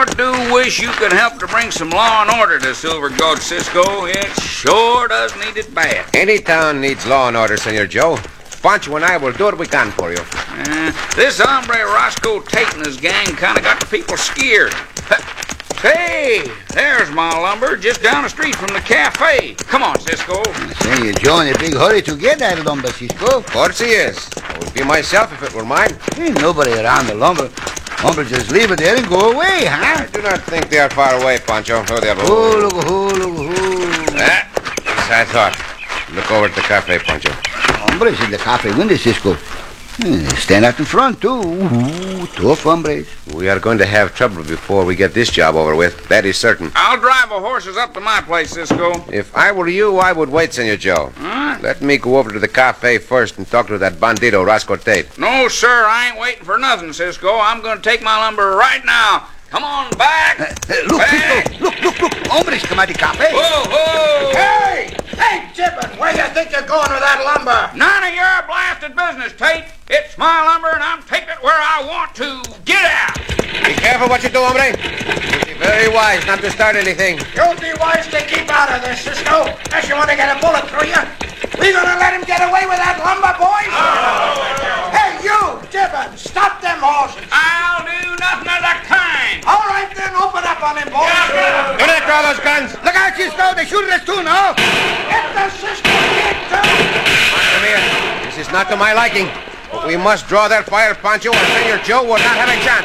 sure do wish you could help to bring some law and order to Silver Gulch, Cisco. It sure does need it bad. Any town needs law and order, Senor Joe. Pancho and I will do what we can for you. This hombre Roscoe Tate and his gang kind of got the people scared. Hey, there's my lumber just down the street from the cafe. Come on, Cisco. Senor Joe in a big hurry to get that lumber, Cisco. Of course he is. I would be myself if it were mine. Ain't nobody around the lumber. Lumber just leave it there and go away, huh? I do not think they are far away, Pancho. Oh, they are. Oh, look. Yes, I thought. Look over at the cafe, Pancho. Hombres in the cafe window, Cisco. Stand out in front, too. Ooh, tough hombres. We are going to have trouble before we get this job over with. That is certain. I'll drive the horses up to my place, Cisco. If I were you, I would wait, Senor Joe. Huh? Let me go over to the cafe first and talk to that bandito, Roscoe Tate. No, sir, I ain't waiting for nothing, Cisco. I'm going to take my lumber right now. Come on back. Look, back. Cisco. Look. Hombres come out the cafe. Whoa. Hey, Jibbin, where you think you're going with that lumber? None of your blasted business, Tate. It's my lumber, and I'm taking it where I want to. Get out. Be careful what you do, hombre. Be very wise not to start anything. You'll be wise to keep out of this, Cisco, unless you want to get a bullet through you. We gonna let him get away with that lumber, boys? Hey, you, Jibbin, stop them horses. I'll do nothing of the kind. All right, then, open up on him, boys. Do not draw those guns. Look out, Cisco. They shoot at us, too, no? Get the Cisco kid, too. Come here. This is not to my liking. But we must draw that fire, Pancho, or Senor Joe will not have a chance.